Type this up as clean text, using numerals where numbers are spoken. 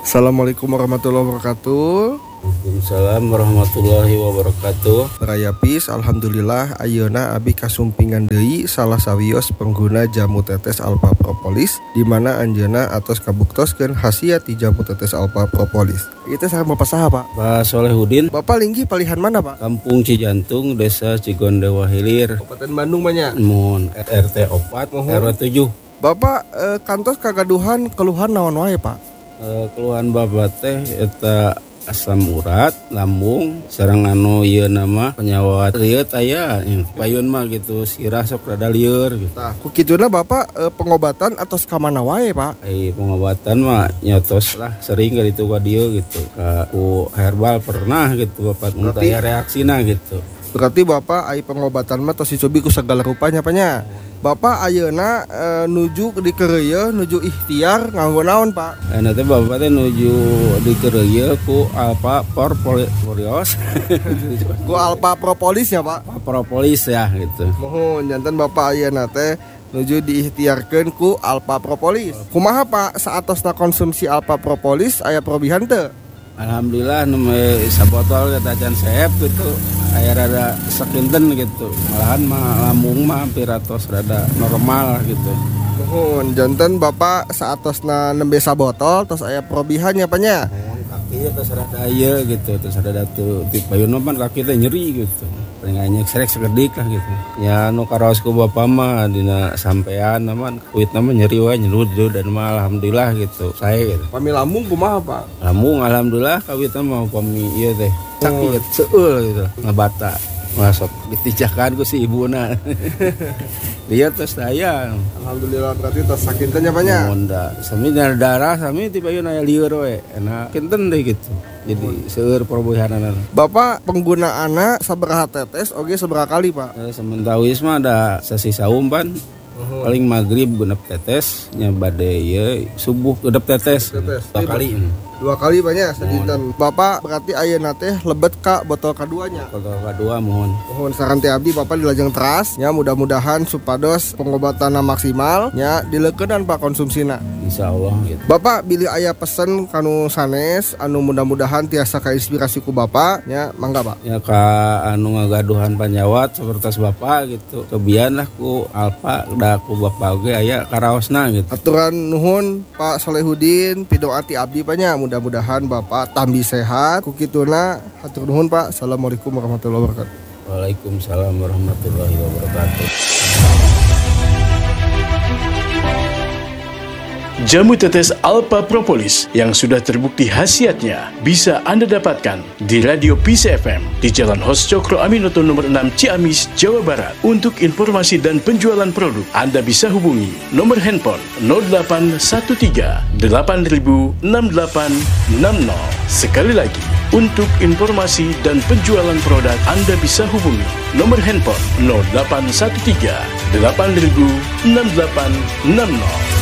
Assalamualaikum warahmatullahi wabarakatuh. Waalaikumsalam warahmatullahi wabarakatuh. Rayapis, alhamdulillah ayeuna abi kasumpingan deui salah sawios pengguna jamu tetes Alpha Propolis di mana anjeunna atos kabuktoskeun khasiat ti jamu tetes Alpha Propolis. Itu saya Bapak saha, Pak? Pak Solehudin, Bapak linggih palihan mana, Pak? Kampung Cijantung, Desa Cigondewa Hilir, Kabupaten Bandung banyak. Mun RT 4 RW 7. Bapak kantos kagaduhan keluhan naon wae, Pak? Keluhan babat teh eta asam urat, lambung, sareng ieu nama penyawat lieur aya, payun mah gitu, sirah sok rada lieur gitu. Nah, ku kituna Bapak pengobatan atau kamana wae, Pak? Pengobatan mah nyotos lah sering kali itu ka dieu gitu. Ku herbal pernah gitu Bapak mun aya reaksina gitu. Berarti Bapak ai pengobatan mah tos dicobi ku segala rupanya apanya. Bapak ayeuna nuju di kereuyeun nuju ikhtiar nganggo naon, Pak? Nanti Bapak teh nuju di kereuyeun ku Alpha Propolis. Ku Alpha Propolis ya, Pak? Propolis ya gitu. Mohon janten Bapak ayeuna teh nuju diikhtiarkeun ku Alpha Propolis. Kumaha Pak saatosna konsumsi Alpha Propolis aya perubahan teu? Alhamdulillah nembe sabotol kata can seep gitu. Aya rada sakinten gitu. Malahan mah lambung mah hampir atos rada normal gitu. Mohon janten Bapak saatosna nembe sabotol tos aya perubahan nya panya. Kaki tos rada ieu gitu, tos rada tuh ti payun mah kaki teh nyeri gitu. Paling anyek serek sekedik lah gitu. Ya nu karaos ku Bapak mah dina sampean naman kuitna mah nyeri wae nyeluduh dan mah alhamdulillah gitu. Sae gitu. Pami lambung kumaha, Pak? Lambung alhamdulillah kawitna mah pami ieu teh sakit seueul gitu ngebata. Masuk ditijakan ku si ibuna. Dia terus saya. Alhamdulillah berarti tos sakinten nya panya. Munda, sami darah sami tiba ieu aya lieur we. Enak kinten deh gitu. Jadi seueur perubahanan. Bapak penggunaanna sabaraha tetes oge sabaraha kali, Pak? Sementawis mah ada sasisa umpan. Paling maghrib genep tetes nya bade ieu subuh genep tetes. 2 kali. 2 kali banyak sedinten. Bapak berarti ayeuna teh lebet ka botol kaduanya. Botol kadua mohon. Mohon saran teh abdi Bapak dilajeng teras nya mudah-mudahan supados pengobatanna maksimal nya dileukeunnan Pak konsumsina. Insyaallah gitu. Bapak bilih aya pesen kanu sanes anu mudah-mudahan tiasa kainspirasi ku Bapak nya mangga, Pak. Ya ka anu ngagaduhan panjawat sapertos Bapak gitu. Kebian lah ku Alpha da ku Bapak oge aya karaosna gitu. Aturan nuhun Pak Solehudin pidoati abdi banyak mudah-mudahan Bapak tambi sehat. Ku kituna hatur nuhun, Pak. Assalamualaikum warahmatullahi wabarakatuh. Waalaikumsalam warahmatullahi wabarakatuh. Jamu tetes Alpha Propolis yang sudah terbukti khasiatnya bisa Anda dapatkan di Radio Peace FM di Jalan Hos Cokro Aminoto nomor 6 Ciamis, Jawa Barat. Untuk informasi dan penjualan produk, Anda bisa hubungi nomor handphone 0813 8000 6860. Sekali lagi, untuk informasi dan penjualan produk, Anda bisa hubungi nomor handphone 0813 8000 6860.